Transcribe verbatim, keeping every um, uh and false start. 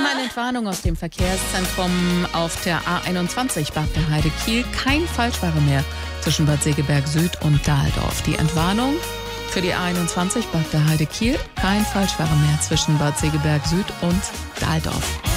haben eine Entwarnung aus dem Verkehrszentrum auf der A einundzwanzig Bad der Heide Kiel. Kein Falschfahrer mehr zwischen Bad Segeberg Süd und Dahldorf. Die Entwarnung für die A einundzwanzig Bad der Heide Kiel. Kein Falschfahrer mehr zwischen Bad Segeberg Süd und Dahldorf.